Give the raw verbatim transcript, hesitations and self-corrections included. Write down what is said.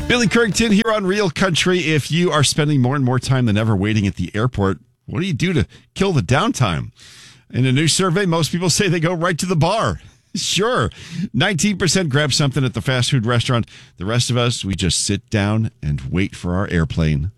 Billy Currington here on Real Country. If you are spending more and more time than ever waiting at the airport, what do you do to kill the downtime? In a new survey, most people say they go right to the bar. Sure. nineteen percent grab something at the fast food restaurant. The rest of us, we just sit down and wait for our airplane.